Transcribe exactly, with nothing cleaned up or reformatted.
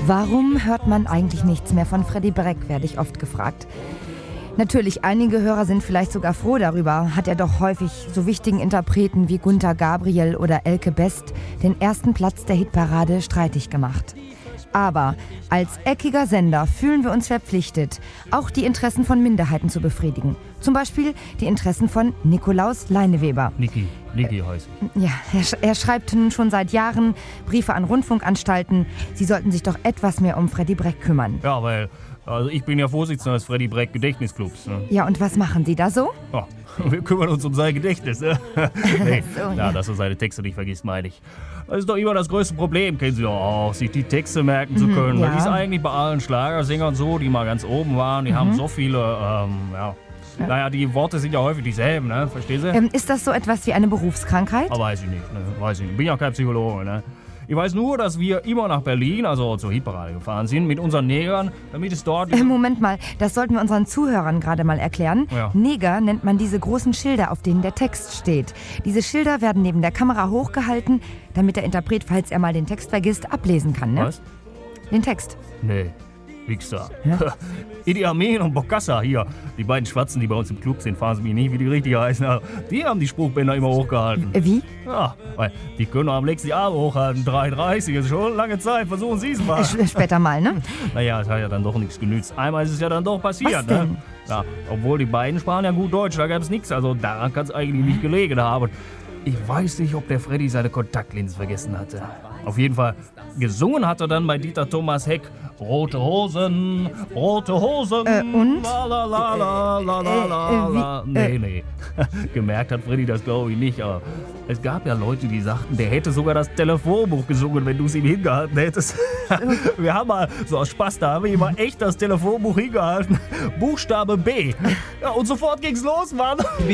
Warum hört man eigentlich nichts mehr von Freddy Breck, werde ich oft gefragt. Natürlich, einige Hörer sind vielleicht sogar froh darüber, hat er doch häufig so wichtigen Interpreten wie Gunter Gabriel oder Elke Best den ersten Platz der Hitparade streitig gemacht. Aber als eckiger Sender fühlen wir uns verpflichtet, auch die Interessen von Minderheiten zu befriedigen. Zum Beispiel die Interessen von Nikolaus Leineweber. Niki, Niki heißt. Ja, er, sch- er schreibt nun schon seit Jahren Briefe an Rundfunkanstalten. Sie sollten sich doch etwas mehr um Freddy Breck kümmern. Ja, weil also ich bin ja Vorsitzender des Freddy Breck Gedächtnisclubs. Ne? Ja, und was machen Sie da so? Ja, wir kümmern uns um sein Gedächtnis. Ne? nee, so, ja, ja. dass er seine Texte nicht vergisst, meine ich. Das ist doch immer das größte Problem, kennen Sie doch auch, sich die Texte merken zu können. Mhm, ja. Das ist eigentlich bei allen Schlagersängern so, die mal ganz oben waren. Die Mhm. haben so viele, ähm, ja, Ja. naja, die Worte sind ja häufig dieselben, ne? Verstehen Sie? Ähm, ist das so etwas wie eine Berufskrankheit? Aber weiß ich nicht, ne? Weiß ich nicht. Bin ja kein Psychologe, ne? Ich weiß nur, dass wir immer nach Berlin, also zur Hitparade gefahren sind, mit unseren Negern, damit es dort... Äh, Moment mal, das sollten wir unseren Zuhörern gerade mal erklären. Ja. Neger nennt man diese großen Schilder, auf denen der Text steht. Diese Schilder werden neben der Kamera hochgehalten, damit der Interpret, falls er mal den Text vergisst, ablesen kann, ne? Was? Den Text. Nee, Wichser. Ja? Idi Amin und Bokassa hier, die beiden Schwarzen, die bei uns im Club sind, fahren Sie mich nicht, wie die richtig heißen, aber die haben die Spruchbänder immer hochgehalten. Äh, wie? Ja, weil die können am nächsten Jahr hochhalten, drei dreißig, ist schon lange Zeit, versuchen Sie es mal. Äh, sch- später mal, ne? Naja, es hat ja dann doch nichts genützt. Einmal ist es ja dann doch passiert, Was denn? ne? Ja, obwohl die beiden sprachen ja gut Deutsch, da gab es nichts, also daran kann es eigentlich nicht gelegen haben. Ich weiß nicht, ob der Freddy seine Kontaktlinsen vergessen hatte. Auf jeden Fall, gesungen hat er dann bei Dieter Thomas Heck Rote Hosen, rote Hosen. Äh, und? La la la la la la la Äh, äh, wie- la. Nee, nee. Gemerkt hat Freddy das glaube ich nicht, aber es gab ja Leute, die sagten, der hätte sogar das Telefonbuch gesungen, wenn du es ihm hingehalten hättest. Wir haben mal, so aus Spaß, da haben wir ihm mal echt das Telefonbuch hingehalten. Buchstabe B. Ja, und sofort ging's los, Mann.